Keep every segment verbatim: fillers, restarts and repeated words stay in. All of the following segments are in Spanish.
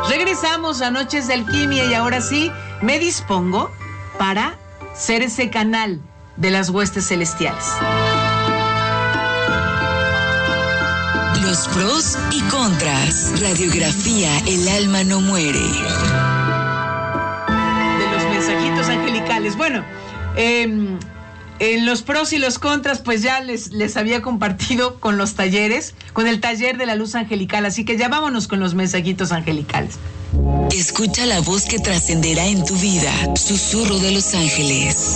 Regresamos a Noches de Alquimia y ahora sí me dispongo para ser ese canal de las huestes celestiales. Los pros y contras. Radiografía El alma no muere. De los mensajitos angelicales. Bueno, eh, en los pros y los contras, pues ya les, les había compartido con los talleres, con el taller de la luz angelical, así que ya vámonos con los mensajitos angelicales. Escucha la voz que trascenderá en tu vida. Susurro de los ángeles.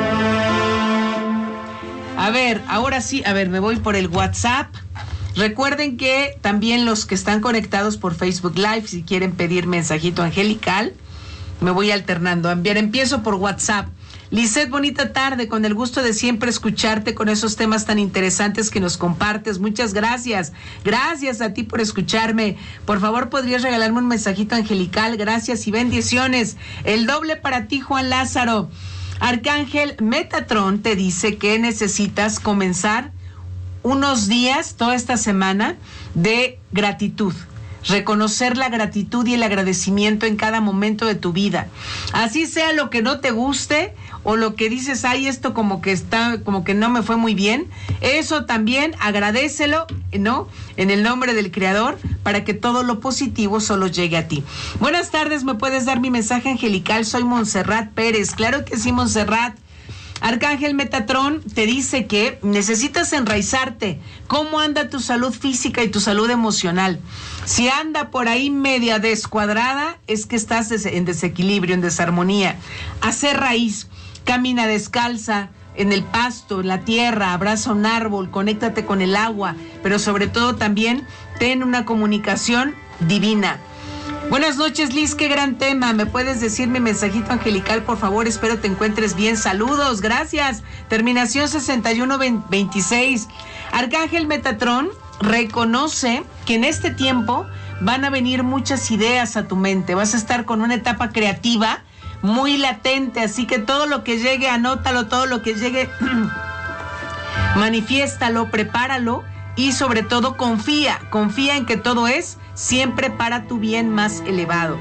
A ver, ahora sí, a ver, me voy por el WhatsApp. Recuerden que también los que están conectados por Facebook Live, si quieren pedir mensajito angelical, me voy alternando. Bien, empiezo por WhatsApp. Lisette, bonita tarde, con el gusto de siempre escucharte con esos temas tan interesantes que nos compartes. Muchas gracias. Gracias a ti por escucharme. Por favor, ¿podrías regalarme un mensajito angelical? Gracias y bendiciones. El doble para ti, Juan Lázaro. Arcángel Metatron te dice que necesitas comenzar unos días, toda esta semana, de gratitud. Reconocer la gratitud y el agradecimiento en cada momento de tu vida. Así sea lo que no te guste o lo que dices, ay, esto como que está, como que no me fue muy bien. Eso también agradécelo, ¿no? En el nombre del Creador, para que todo lo positivo solo llegue a ti. Buenas tardes, ¿me puedes dar mi mensaje angelical? Soy Montserrat Pérez. Claro que sí, Montserrat. Arcángel Metatron te dice que necesitas enraizarte. ¿Cómo anda tu salud física y tu salud emocional? Si anda por ahí media descuadrada, es que estás en desequilibrio, en desarmonía. Hacer raíz, camina descalza en el pasto, en la tierra, abraza un árbol, conéctate con el agua, pero sobre todo también ten una comunicación divina. Buenas noches, Liz, qué gran tema. ¿Me puedes decir mi mensajito angelical, por favor? Espero te encuentres bien. Saludos, gracias. Terminación sesenta y uno veintiséis. Arcángel Metatron reconoce que en este tiempo van a venir muchas ideas a tu mente. Vas a estar con una etapa creativa muy latente, así que todo lo que llegue, anótalo, todo lo que llegue, manifiéstalo, prepáralo y sobre todo confía, confía en que todo es siempre para tu bien más elevado.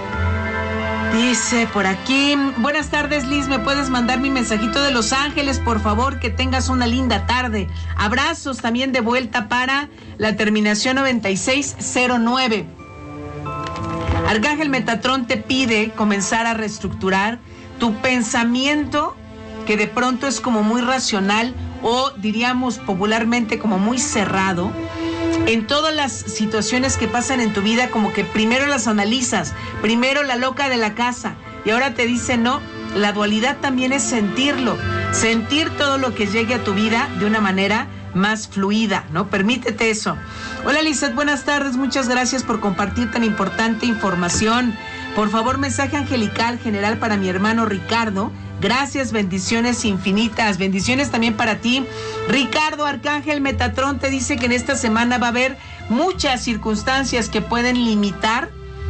Dice por aquí, buenas tardes, Liz, ¿me puedes mandar mi mensajito de Los Ángeles, por favor? Que tengas una linda tarde. Abrazos también de vuelta para la terminación noventa y seis cero nueve. Arcángel Metatron te pide comenzar a reestructurar tu pensamiento, que de pronto es como muy racional o diríamos popularmente como muy cerrado. En todas las situaciones que pasan en tu vida, como que primero las analizas, primero la loca de la casa, y ahora te dice no, la dualidad también es sentirlo, sentir todo lo que llegue a tu vida de una manera más fluida, ¿no? Permítete eso. Hola, Lizeth, buenas tardes, muchas gracias por compartir tan importante información. Por favor, mensaje angelical general para mi hermano Ricardo. Gracias, bendiciones infinitas. Bendiciones también para ti, Ricardo. Arcángel Metatron te dice que en esta semana va a haber muchas circunstancias que pueden limitar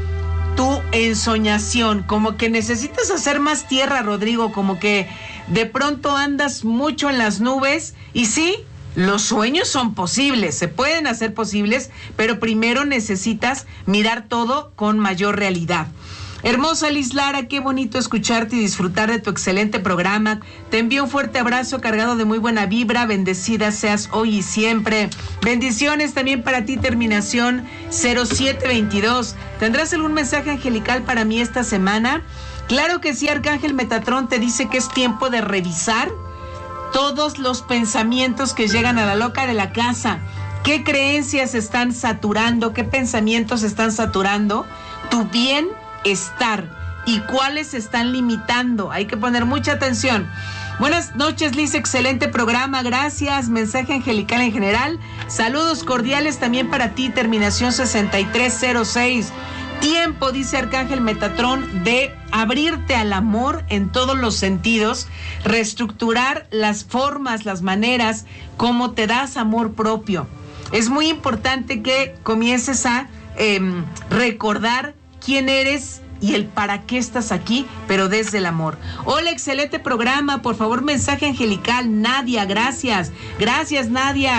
tu ensoñación. Como que necesitas hacer más tierra, Rodrigo. Como que de pronto andas mucho en las nubes. Y sí, los sueños son posibles, se pueden hacer posibles, pero primero necesitas mirar todo con mayor realidad. Hermosa Liz Lara, qué bonito escucharte y disfrutar de tu excelente programa. Te envío un fuerte abrazo cargado de muy buena vibra. Bendecida seas hoy y siempre. Bendiciones también para ti, terminación cero siete veintidós. ¿Tendrás algún mensaje angelical para mí esta semana? Claro que sí, Arcángel Metatron te dice que es tiempo de revisar todos los pensamientos que llegan a la loca de la casa. ¿Qué creencias están saturando? ¿Qué pensamientos están saturando tu bien estar y cuáles están limitando? Hay que poner mucha atención. Buenas noches, Liz, excelente programa, gracias. Mensaje angelical en general, saludos cordiales también para ti, terminación sesenta y tres cero seis. Tiempo, dice Arcángel Metatron, de abrirte al amor en todos los sentidos, reestructurar las formas, las maneras como te das amor propio. Es muy importante que comiences a eh, recordar quién eres y el para qué estás aquí, pero desde el amor. Hola, excelente programa. Por favor, mensaje angelical. Nadia, gracias. Gracias, Nadia.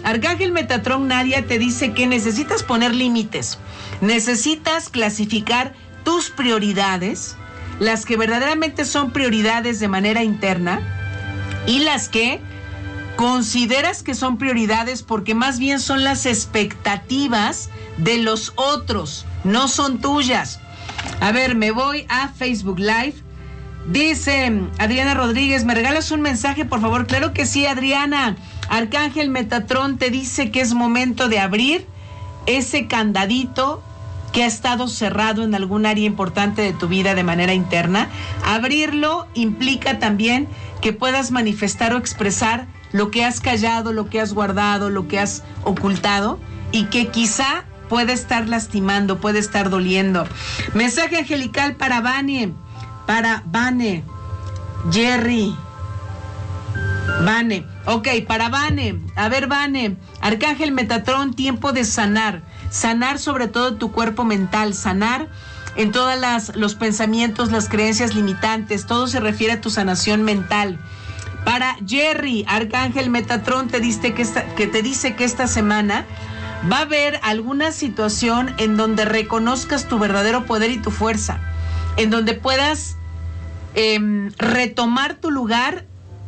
Arcángel Metatrón Nadia te dice que necesitas poner límites, necesitas clasificar tus prioridades, las que verdaderamente son prioridades de manera interna y las que consideras que son prioridades porque más bien son las expectativas de los otros, no son tuyas. A ver, me voy a Facebook Live. Dice Adriana Rodríguez, ¿me regalas un mensaje, por favor? Claro que sí, Adriana. Arcángel Metatrón te dice que es momento de abrir ese candadito que ha estado cerrado en algún área importante de tu vida de manera interna. Abrirlo implica también que puedas manifestar o expresar lo que has callado, lo que has guardado, lo que has ocultado y que quizá puede estar lastimando, puede estar doliendo. Mensaje angelical para Vane, para Vane, Jerry, Vane, ok, para Vane, a ver Vane, Arcángel Metatrón, tiempo de sanar, sanar sobre todo tu cuerpo mental, sanar en todas las los pensamientos, las creencias limitantes, todo se refiere a tu sanación mental. Para Jerry, Arcángel Metatrón te dice que esta, que te dice que esta semana va a haber alguna situación en donde reconozcas tu verdadero poder y tu fuerza, en donde puedas eh, retomar tu lugar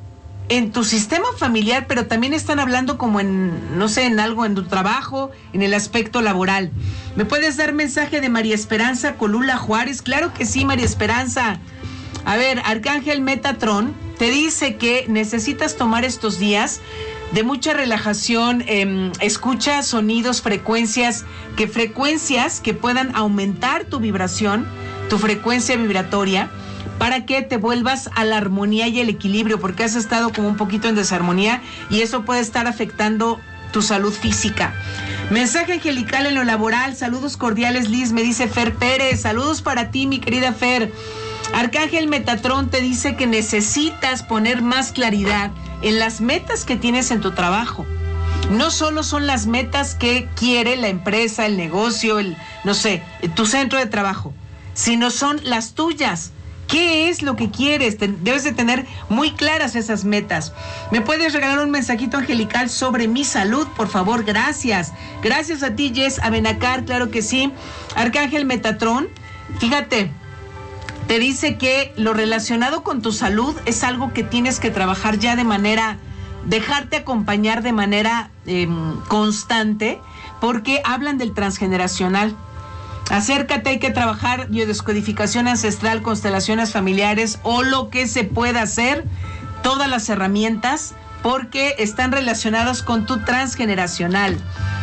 en tu sistema familiar, pero también están hablando como en, no sé, en algo en tu trabajo, en el aspecto laboral. ¿Me puedes dar mensaje de María Esperanza Colula Juárez? Claro que sí, María Esperanza. A ver, Arcángel Metatrón te dice que necesitas tomar estos días de mucha relajación, eh, escucha sonidos, frecuencias, que frecuencias que puedan aumentar tu vibración, tu frecuencia vibratoria, para que te vuelvas a la armonía y el equilibrio, porque has estado como un poquito en desarmonía y eso puede estar afectando tu salud física. Mensaje angelical en lo laboral, saludos cordiales Liz, me dice Fer Pérez, saludos para ti mi querida Fer. Arcángel Metatrón te dice que necesitas poner más claridad en las metas que tienes en tu trabajo. No solo son las metas que quiere la empresa, el negocio, el, no sé, tu centro de trabajo, sino son las tuyas. ¿Qué es lo que quieres? Debes de tener muy claras esas metas. ¿Me puedes regalar un mensajito angelical sobre mi salud? Por favor, gracias. Gracias a ti, Jess Abenacar, claro que sí. Arcángel Metatrón, fíjate, te dice que lo relacionado con tu salud es algo que tienes que trabajar ya de manera, dejarte acompañar de manera eh, constante, porque hablan del transgeneracional. Acércate, hay que trabajar biodescodificación ancestral, constelaciones familiares o lo que se pueda hacer, todas las herramientas, porque están relacionadas con tu transgeneracional.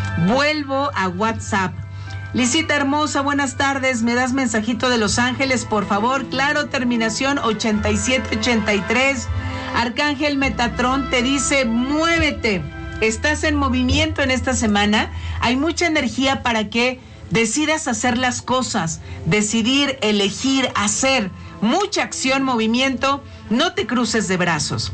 Vuelvo a WhatsApp. Lisita hermosa, buenas tardes, me das mensajito de Los Ángeles, por favor. Claro, terminación ochenta y siete ochenta y tres. Arcángel Metatrón te dice, muévete, estás en movimiento en esta semana, hay mucha energía para que decidas hacer las cosas, decidir, elegir, hacer, mucha acción, movimiento, no te cruces de brazos.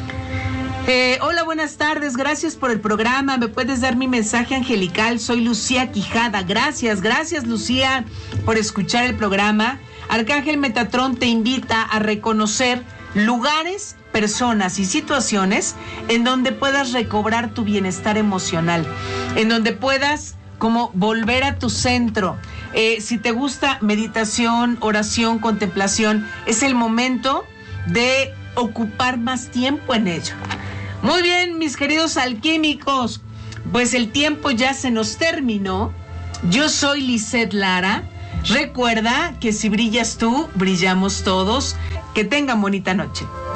Eh, hola, buenas tardes, gracias por el programa, ¿me puedes dar mi mensaje angelical? Soy Lucía Quijada, gracias, gracias Lucía por escuchar el programa. Arcángel Metatrón te invita a reconocer lugares, personas y situaciones en donde puedas recobrar tu bienestar emocional, en donde puedas como volver a tu centro. Eh, si te gusta meditación, oración, contemplación, es el momento de ocupar más tiempo en ello. Muy bien, mis queridos alquímicos, pues el tiempo ya se nos terminó. Yo soy Lisette Lara. Recuerda que si brillas tú, brillamos todos. Que tengan bonita noche.